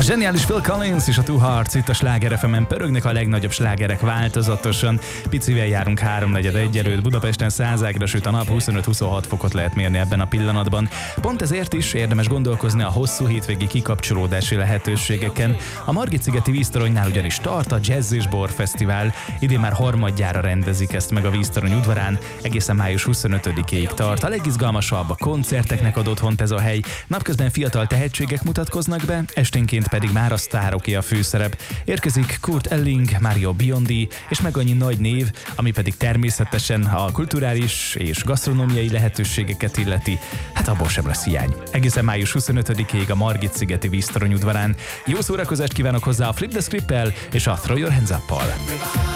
zseniális Phil Collins és a Two Hearts itt a Sláger FM-en pörögnek a legnagyobb slágerek változatosan. Picivel járunk 3:41 előtt, Budapesten 100 ágra süt a nap, 25-26 fokot lehet mérni ebben a pillanatban. Pont ezért is érdemes gondolkozni a hosszú hétvégi kikapcsolódási lehetőségeken. A Margit-szigeti víztoronynál ugyanis tart a Jazz és Bor Fesztivál. Idén már harmadjára rendezik ezt meg a víztorony udvarán, egészen május 25-ig tart. A legizgalmasabb a koncerteknek ad otthont ez a hely. Napközben fiatal tehetségek mutatkoznak be, esténként pedig már a sztároké a főszerep. Érkezik Kurt Elling, Mario Biondi és meg annyi nagy név, ami pedig természetesen a kulturális és gasztronómiai lehetőségeket illeti. Hát abból sem lesz hiány. Egészen május 25-ig a Margit-szigeti víztorony udvarán. Jó szórakozást kívánok hozzá a Flip the Script-el és a Throw Your Hands Up-pal.